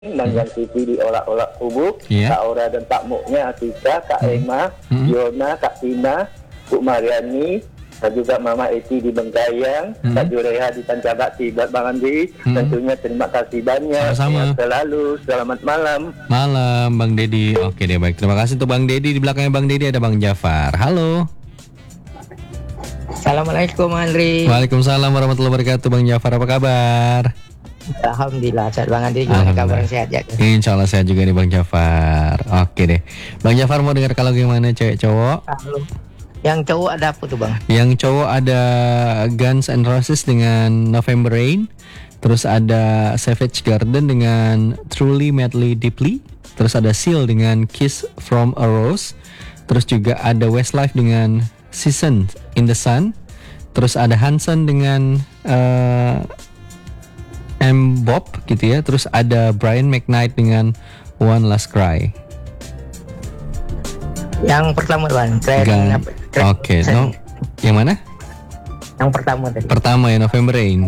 dan yang TV diolak-olak kubuk, Iya. Kak Ora dan Pak Muknya, Atika, Kak Emma, Yona, Kak Tina, Bu Mariani, dan juga Mama Eti di Bengkayang, Kak Jureha di Pancabakti. Buat Bang Andi, tentunya terima kasih banyak. Sama-sama. Sehat selalu, selamat malam. Malam Bang Dedi. Oke deh, baik. Terima kasih untuk Bang Dedi. Di belakangnya Bang Dedi ada Bang Jafar. Halo. Assalamualaikum Andri. Waalaikumsalam warahmatullahi wabarakatuh. Bang Jafar, apa kabar? Alhamdulillah sehat Bang Andri. Gimana kabar, sehat ya? Insya Allah sehat juga nih Bang Jafar. Oke deh, Bang Jafar mau dengar kalau gimana cewek cowok? Halo. Yang cowok ada apa tuh Bang? Yang cowok ada Guns N' Roses dengan November Rain. Terus ada Savage Garden dengan Truly Madly Deeply. Terus ada Seal dengan Kiss from a Rose. Terus juga ada Westlife dengan Season in the Sun. Terus ada Hanson dengan M. Bob gitu ya. Terus ada Brian McKnight dengan One Last Cry. Yang pertama Bang. Oke, no. Yang mana? Yang pertama tadi. Pertama ya, November Rain.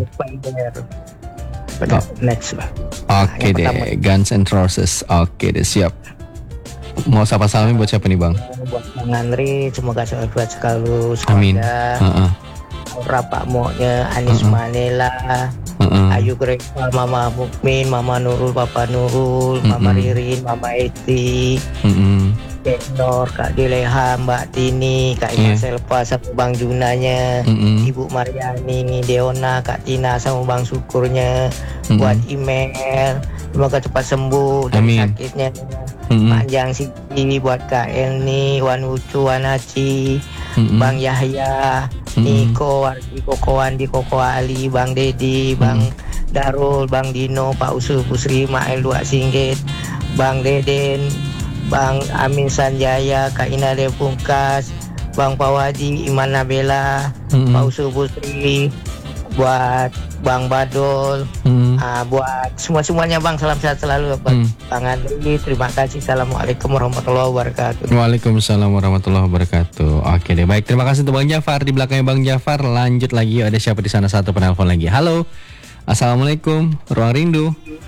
Next Bang. Oke deh, Guns N' Roses. Oke deh, siap. Mau sapa salamin buat siapa nih Bang? Buat Bang Andri, semoga sehat selalu. Amin. Pak Moknya, Anis Manela, Ayu Greka, Mama Mukmin, Mama Nurul, Papa Nurul, Mama Ririn, Mama Eti, Kak Nur, Kak Dileha, Mbak Tini, Kak Ima Selva sama Bang Junanya, Ibu Mariani, Deona, Kak Tina sama Bang Syukurnya, buat email, semoga cepat sembuh dari sakitnya, panjang sih buat Kak Elni, Wan Ucu, Wan Aci, Bang Yahya, Niko, Wardi, Koko Wandi, Koko Ali, Bang Dedi, Bang Darul, Bang Dino, Pak Usul, Pusri, Mael Dua Singgit, Bang Deden, Bang Amin Sanjaya, Kak Ina Pungkas, Bang Pawadi, Iman Nabela, Pak Usul Pusri, buat Bang Badol, buat semuanya Bang, salam sehat selalu buat Bang Andri. Terima kasih. Assalamualaikum warahmatullahi wabarakatuh. Waalaikumsalam warahmatullahi wabarakatuh. Oke deh, baik. Terima kasih untuk Bang Jafar. Di belakangnya Bang Jafar, lanjut lagi. Ada siapa di sana? Satu penelpon lagi. Halo. Assalamualaikum. Ruang Rindu.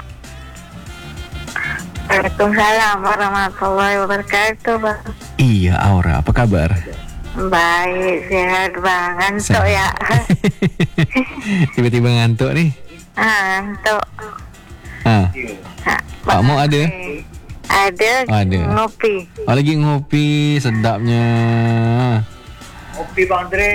Waalaikumsalam warahmatullahi wabarakatuh Bang. Iya, Aura. Apa kabar? Baik, sehat Bang. Ngantuk ya. Tiba-tiba ngantuk nih. Ngantuk. Pak Mo ada? Ada. Ngopi. Oh, lagi ngopi, sedapnya. Kopi Bang Dre.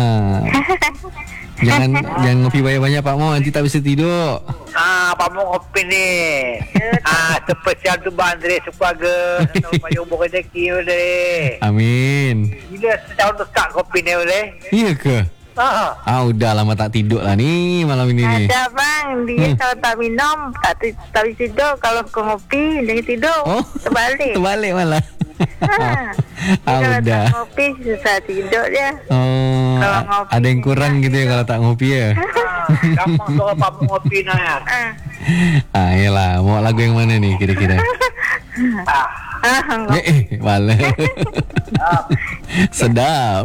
Jangan ngopi banyak-banyak Pak Mo, nanti tak bisa tidur. Pak Mo kopi nih. Spesial tu Bang Dre sekeluarga. Supaya umur rezeki boleh. Amin. Bila setahun dekat kopi ni boleh. Iya ke? Udah lama tak tidur lah nih malam ini nih. Ada Bang, dia kalau tak minum tak bisa tidur. Kalau kau ngopi dia tidur. Terbalik. Terbalik malah. Kalau Udah. tak ngopi susah tidur dia. Kalau ngopi, ada yang kurang gitu ya kalau tak ngopi ya. Gampang suara Pak Mo ngopi nak ya. Iyalah, mau lagu yang mana nih kira-kira? Malah. Sedap.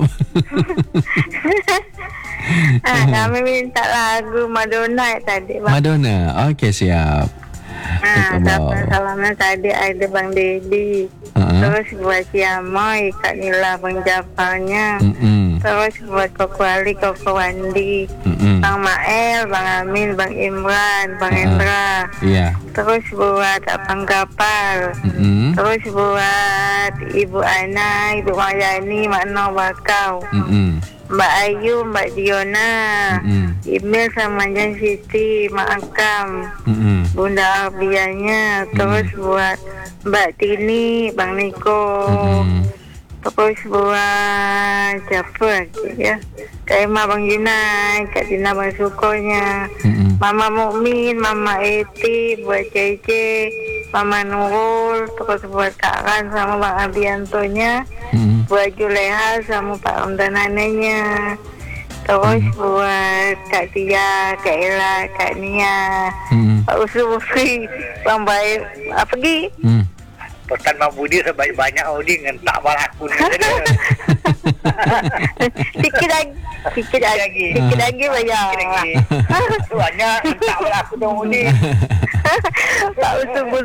Kami minta lagu Madonna tadi Bang. Madonna, oke siap. Salamnya tadi ada Bang Dedi, terus buat Ciamoy, Kak Nila, Bang Jafarnya, terus buat Koko Ali, Koko Wandi, Bang Mael, Bang Amin, Bang Imran, Bang Endra, terus buat Abang Gapal, terus buat Ibu Ana, Ibu Mariani, Mak No Bakau, Mbak Ayu, Mbak Diona, Email sama Jan Siti, Mak Akam, Bunda Arbianya, terus buat Mbak Tini, Bang Niko, terus buat siapa lagi ya? Kak Emma, Bang Junai, Kak Tina, Bang Sukonya, Mama Mukmin, Mama Eti, buat Cece, Mama Nurul, terus buat Kak Ran sama Bang Abiantonya, buat Juleha sama Pak Ramdananenya, terus buat Kak Tia, Kak Ella, Kak Nia, Pak Usul Bufri, Bang Baik, pergi. Pesan Bang Budi sebanyak-banyak Audi ngentak balakun. Sikit lagi banyak. Banyak ngentak balakun Bang Budi. Pak Usubun